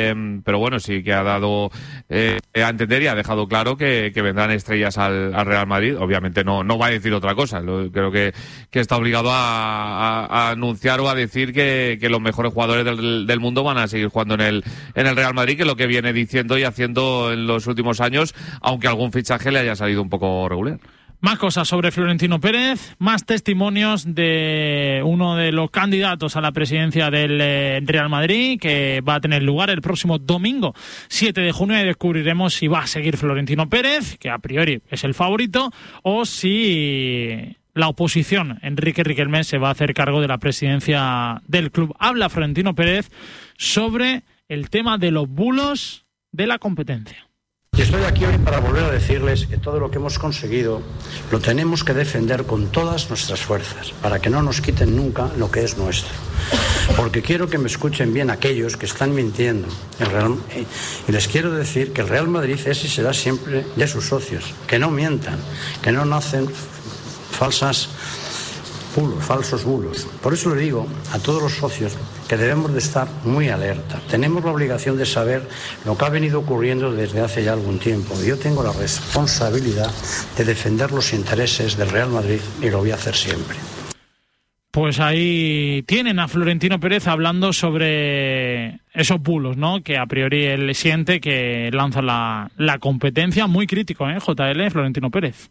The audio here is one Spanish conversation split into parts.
pero bueno, sí que ha dado a entender y ha dejado claro que vendrán estrellas al Real Madrid. Obviamente no va a decir otra cosa. Creo que está obligado a anunciar o a decir que los mejores jugadores del mundo van a seguir jugando en el Real Madrid, que es lo que viene diciendo y haciendo en los últimos años, aunque algún fichaje le haya salido un poco regular. Más cosas sobre Florentino Pérez, más testimonios de uno de los candidatos a la presidencia del Real Madrid, que va a tener lugar el próximo domingo 7 de junio, y descubriremos si va a seguir Florentino Pérez, que a priori es el favorito, o si la oposición, Enrique Riquelme, se va a hacer cargo de la presidencia del club. Habla Florentino Pérez sobre el tema de los bulos de la competencia. Y estoy aquí hoy para volver a decirles que todo lo que hemos conseguido lo tenemos que defender con todas nuestras fuerzas, para que no nos quiten nunca lo que es nuestro. Porque quiero que me escuchen bien aquellos que están mintiendo. Y les quiero decir que el Real Madrid es y será siempre de sus socios, que no mientan, que no hacen falsos bulos. Por eso le digo a todos los socios que debemos de estar muy alerta. Tenemos la obligación de saber lo que ha venido ocurriendo desde hace ya algún tiempo. Y yo tengo la responsabilidad de defender los intereses del Real Madrid y lo voy a hacer siempre. Pues ahí tienen a Florentino Pérez hablando sobre esos bulos, ¿no?, que a priori él siente que lanza la competencia. Muy crítico, JL, Florentino Pérez.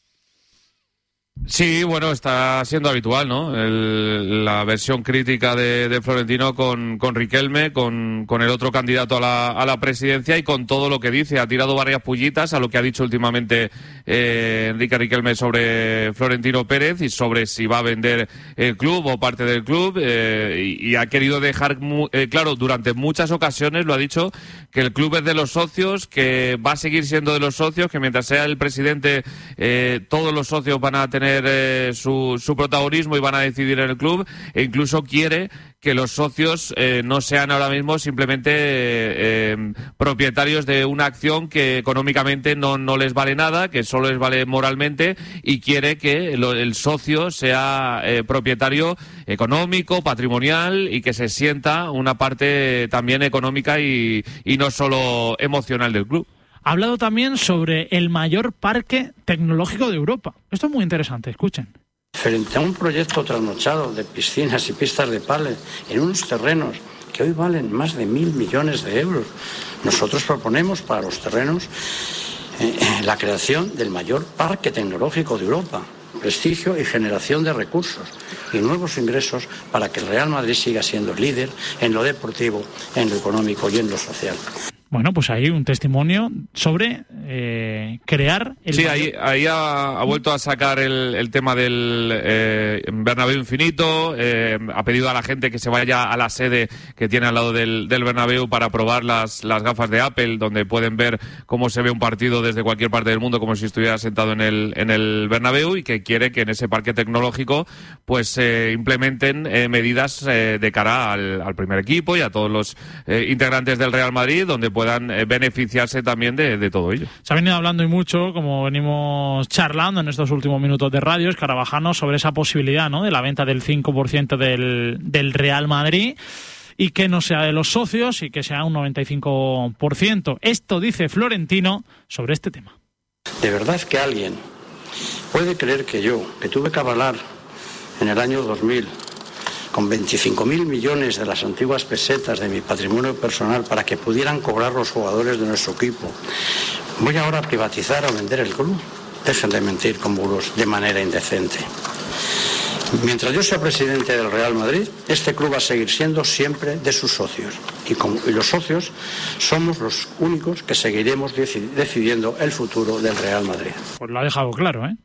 Sí, bueno, está siendo habitual, ¿no? La versión crítica de Florentino con Riquelme, con el otro candidato a la presidencia, y con todo lo que dice. Ha tirado varias pullitas a lo que ha dicho últimamente Enrique Riquelme sobre Florentino Pérez y sobre si va a vender el club o parte del club, y ha querido dejar claro durante muchas ocasiones, lo ha dicho, que el club es de los socios, que va a seguir siendo de los socios, que mientras sea el presidente todos los socios van a tener su protagonismo y van a decidir en el club, e incluso quiere que los socios no sean ahora mismo simplemente propietarios de una acción que económicamente no les vale nada, que solo les vale moralmente, y quiere que el socio sea propietario económico, patrimonial, y que se sienta una parte también económica y no solo emocional del club. Ha hablado también sobre el mayor parque tecnológico de Europa. Esto es muy interesante, escuchen. Frente a un proyecto trasnochado de piscinas y pistas de pádel en unos terrenos que hoy valen más de 1.000 millones de euros, nosotros proponemos para los terrenos la creación del mayor parque tecnológico de Europa, prestigio y generación de recursos y nuevos ingresos para que el Real Madrid siga siendo líder en lo deportivo, en lo económico y en lo social. Bueno, pues ahí un testimonio sobre crear... Sí, ahí ha vuelto a sacar el tema del Bernabéu Infinito. Ha pedido a la gente que se vaya a la sede que tiene al lado del Bernabéu para probar las gafas de Apple, donde pueden ver cómo se ve un partido desde cualquier parte del mundo, como si estuviera sentado en el Bernabéu, y que quiere que en ese parque tecnológico pues implementen medidas de cara al primer equipo y a todos los integrantes del Real Madrid, donde puedan beneficiarse también de todo ello. Se ha venido hablando y mucho, como venimos charlando en estos últimos minutos de radio, Escarabajano, sobre esa posibilidad, ¿no?, de la venta del 5% del Real Madrid, y que no sea de los socios y que sea un 95%. Esto dice Florentino sobre este tema. ¿De verdad que alguien puede creer que yo, que tuve que avalar en el año 2000 con 25.000 millones de las antiguas pesetas de mi patrimonio personal para que pudieran cobrar los jugadores de nuestro equipo, voy ahora a privatizar o vender el club? Dejen de mentir con bulos de manera indecente. Mientras yo sea presidente del Real Madrid, este club va a seguir siendo siempre de sus socios. Y los socios somos los únicos que seguiremos decidiendo el futuro del Real Madrid. Pues lo ha dejado claro, ¿eh?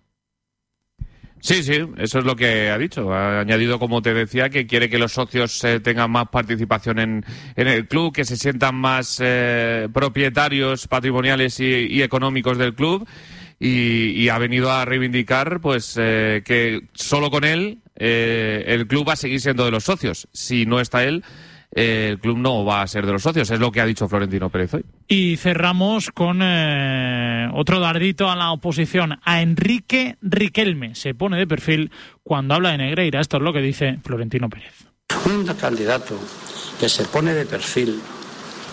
Sí, eso es lo que ha dicho. Ha añadido, como te decía, que quiere que los socios tengan más participación en el club, que se sientan más propietarios patrimoniales y económicos del club, y ha venido a reivindicar pues que solo con él el club va a seguir siendo de los socios. Si no está él, el club no va a ser de los socios. Es lo que ha dicho Florentino Pérez hoy. Y cerramos con otro dardito a la oposición, a Enrique Riquelme. Se pone de perfil cuando habla de Negreira. Esto es lo que dice Florentino Pérez. Un candidato que se pone de perfil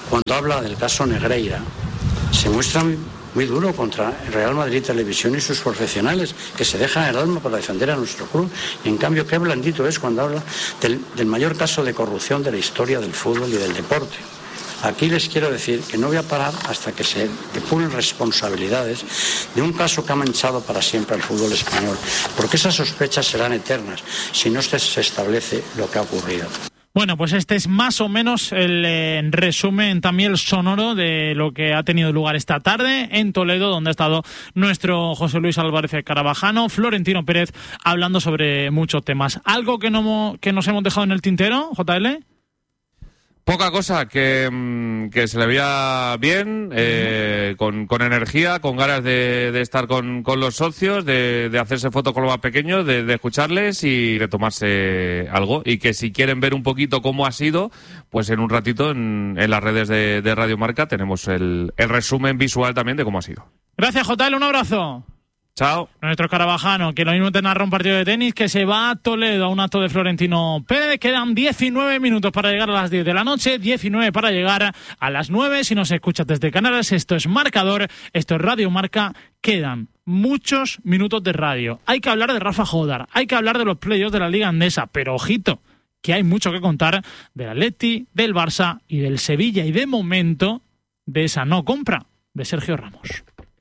cuando habla del caso Negreira, se muestra muy duro contra el Real Madrid Televisión y sus profesionales, que se dejan el alma para defender a nuestro club. Y en cambio, qué blandito es cuando habla del mayor caso de corrupción de la historia del fútbol y del deporte. Aquí les quiero decir que no voy a parar hasta que se depuren responsabilidades de un caso que ha manchado para siempre al fútbol español, porque esas sospechas serán eternas si no se establece lo que ha ocurrido. Bueno, pues este es más o menos el resumen también el sonoro de lo que ha tenido lugar esta tarde en Toledo, donde ha estado nuestro José Luis Álvarez Carabajano, Florentino Pérez, hablando sobre muchos temas. ¿Algo que nos hemos dejado en el tintero, JL? Poca cosa, que se le veía bien, con energía, con ganas de estar con los socios, de hacerse fotos con los más pequeños, de escucharles y de tomarse algo. Y que si quieren ver un poquito cómo ha sido, pues en un ratito en las redes de Radio Marca tenemos el resumen visual también de cómo ha sido. Gracias, JL, un abrazo. Chao. Nuestro Carabajano, que lo mismo te narra un partido de tenis, que se va a Toledo a un acto de Florentino Pérez. Quedan 19 minutos para llegar a las 10 de la noche, 19 para llegar a las 9. Si nos escuchas desde Canarias, esto es Marcador, esto es Radio Marca. Quedan muchos minutos de radio. Hay que hablar de Rafa Jodar, hay que hablar de los playoffs de la Liga Andesa, pero ojito, que hay mucho que contar del Atleti, del Barça y del Sevilla, y de momento de esa no compra de Sergio Ramos.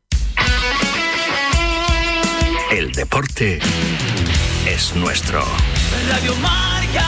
El deporte es nuestro. Radio Marca.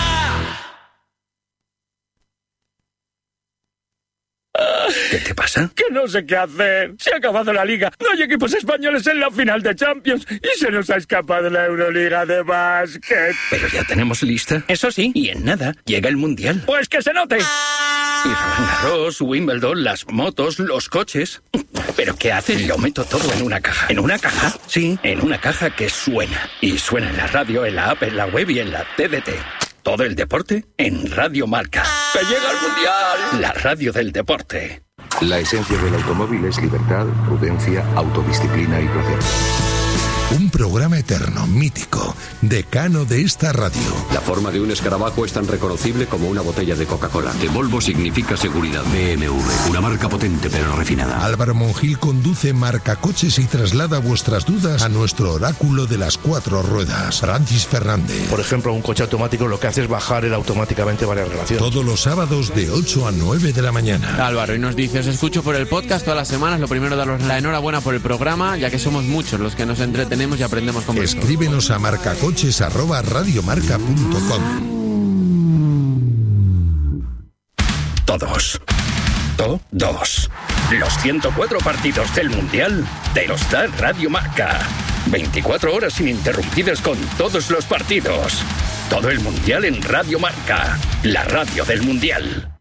¿Qué te pasa? Que no sé qué hacer. Se ha acabado la Liga. No hay equipos españoles en la final de Champions. Y se nos ha escapado la Euroliga de básquet. Pero ya tenemos lista. Eso sí. Y en nada llega el Mundial. Pues que se note. Y Roland Garros, Wimbledon, las motos, los coches. ¿Pero qué haces? Lo meto todo en una caja. ¿En una caja? Sí, en una caja que suena. Y suena en la radio, en la app, en la web y en la TDT. Todo el deporte en Radio Marca. ¡Que llega el Mundial! La radio del deporte. La esencia del automóvil es libertad, prudencia, autodisciplina y placer. Un programa eterno, mítico, decano de esta radio. La forma de un escarabajo es tan reconocible como una botella de Coca-Cola. De Volvo significa seguridad. BMW, una marca potente pero refinada. Álvaro Monjil conduce Marcacoches y traslada vuestras dudas a nuestro oráculo de las 4 ruedas, Francis Fernández. Por ejemplo, un coche automático lo que hace es bajar automáticamente varias relaciones. Todos los sábados de 8 a 9 de la mañana. Álvaro, y nos dice, os escucho por el podcast todas las semanas. Lo primero, daros la enhorabuena por el programa, ya que somos muchos los que nos entretenemos y aprendemos con vosotros. Escríbenos a marcacoches@radiomarca.com. Todos. Los 104 partidos del Mundial te los da Radio Marca. 24 horas ininterrumpidas con todos los partidos. Todo el Mundial en Radio Marca, la radio del Mundial.